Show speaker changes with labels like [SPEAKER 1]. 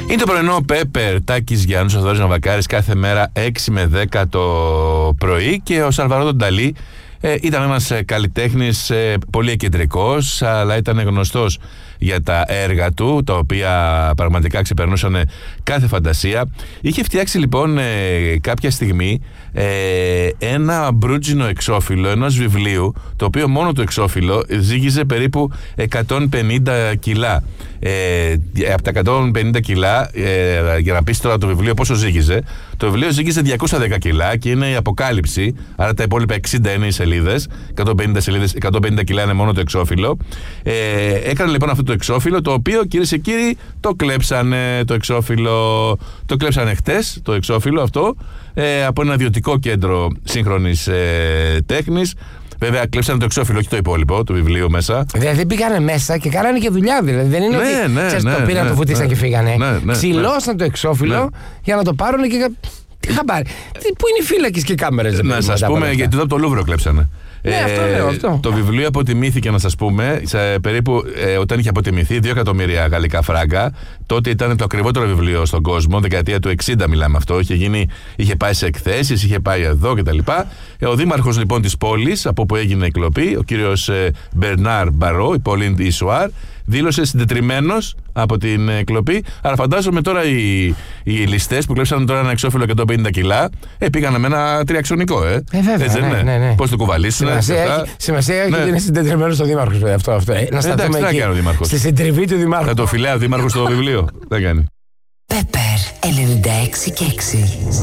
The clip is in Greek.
[SPEAKER 1] Είναι το πρωινό Πέπερ, Τάκης Γιάννους, ο Θοδωρής Ναβακάρης, κάθε μέρα 6 με 10 το πρωί. Και ο Σαλβαδόρ Νταλί ήταν ένας καλλιτέχνης πολύ εκκεντρικός, αλλά ήταν γνωστός για τα έργα του, τα οποία πραγματικά ξεπερνούσαν κάθε φαντασία. Είχε φτιάξει λοιπόν κάποια στιγμή ένα μπρούτζινο εξώφυλλο ενός βιβλίου, το οποίο μόνο το εξώφυλλο ζύγιζε περίπου 150 κιλά. Από τα 150 κιλά, για να πεις τώρα το βιβλίο πόσο ζύγιζε, το βιβλίο ζύγιζε 210 κιλά και είναι η αποκάλυψη, άρα τα υπόλοιπα 60 είναι οι σελίδες, 150 κιλά είναι μόνο το εξώφυλλο. Έκανε λοιπόν αυτό το εξώφυλλο, το οποίο, κυρίες και κύριοι, το κλέψανε το εξώφυλλο. Το κλέψανε χτες το εξώφυλλο αυτό από ένα ιδιωτικό κέντρο σύγχρονης τέχνης. Βέβαια, κλέψανε το εξώφυλλο, όχι το υπόλοιπο του βιβλίου μέσα.
[SPEAKER 2] Δηλαδή πήγανε μέσα και κάνανε και δουλειά. Δηλαδή δεν είναι ότι το πήραν, το βουτήσαν και φύγανε. Ξυλώσαν το εξώφυλλο για να το πάρουν και. Τι χαμπάρι. Πού είναι οι φύλακες και οι κάμερες.
[SPEAKER 1] Να σας πούμε, γιατί εδώ από το Λούβρο κλέψανε.
[SPEAKER 2] Αυτό λέω, αυτό.
[SPEAKER 1] Το βιβλίο αποτιμήθηκε, να σας πούμε, σε περίπου, όταν είχε αποτιμηθεί, 2 εκατομμύρια γαλλικά φράγκα. Τότε ήταν το ακριβότερο βιβλίο στον κόσμο, δεκαετία του 60 μιλάμε αυτό. Είχε πάει σε εκθέσεις, είχε πάει εδώ κτλ. Ο δήμαρχος λοιπόν της πόλης, από όπου έγινε η κλοπή, ο κύριος Μπερνάρ Μπαρό, η Πολίν Ισουάρ, δήλωσε συντετριμμένος από την κλοπή. Αλλά φαντάζομαι τώρα οι ληστές που κλέψαν τώρα ένα εξώφυλλο 150 κιλά πήγαν με ένα τριαξονικό,
[SPEAKER 2] βέβαια, ναι.
[SPEAKER 1] Πώς το κουβαλήσουν.
[SPEAKER 2] Σημασία έχει ότι είναι συντετριμμένος ο δήμαρχος. Αυτό. Να σταθούμε εκεί. Στη συντριβή του δημάρχου.
[SPEAKER 1] Θα το φιλάει ο δήμαρχος στο βιβλίο. Δεν κάνει.
[SPEAKER 3] Πέπερ 96 και 6.